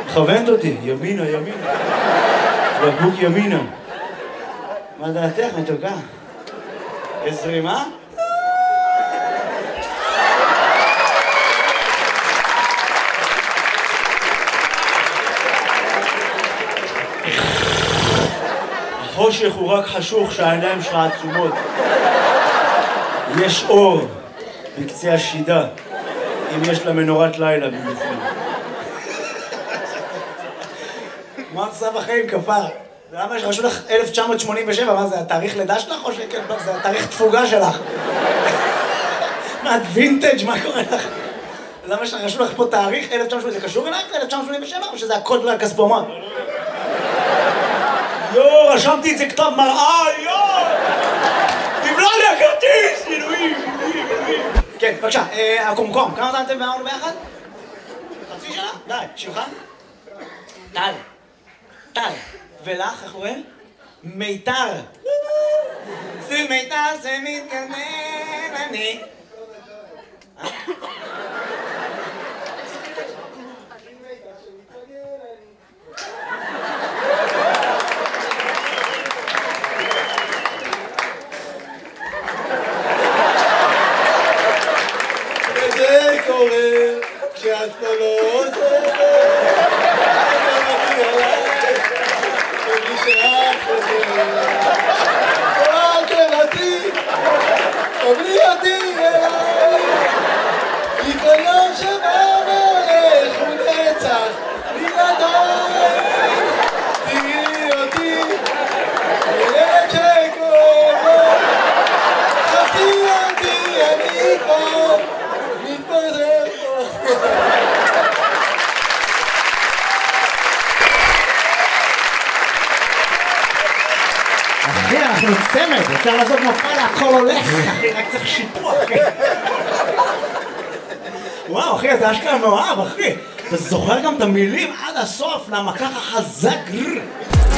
מכוונת אותי, ימינה, ימינה. בקבוק ימינה. מה דעתך, מתוקה? יש זרימה? החושך הוא רק חשוך שהעיניים שלך עצומות. יש אור בקצה השידה, אם יש לה מנורת לילה במיוחד. מה עושה בחיים כפר? למה יש רשו לך 1987? מה זה, התאריך לידה שלך או שכן? לא, זה התאריך תפוגה שלך. מה, את וינטג'? מה קורה לך? למה יש רשו לך פה תאריך 1987? זה קשור אלייך ל-1987 או שזה הקוד לכספומט? יו, רשמתי את זה כתב מראה, יו! תבלע לי הכרטיס! אלוהים, אלוהים, אלוהים. כן, בבקשה, הקומקום, כמה זמן אתם ואמרנו ביחד? חצי שנה? די, שמך? טל. טל. ולך, איך קוראים? מיתר. זה מיתר, זה מתגנן, אני. וזה קורה כשאת כבר לא עוזרת. קבלי אותי אליי, כי כל יום שבא והולך הוא נצח בלעדיי. תראי אותי, ילד שכואב לו, חפי אותי, אני כבר מתפזר פה. אחי, אנחנו צמד, אפשר לעשות מופע להכל הולך, אחי, רק צריך שיפוע, אחי. וואו, אחי, אתה אשכרה מאוהב, אחי. אתה זוכר גם את המילים עד הסוף, למה ככה חזק.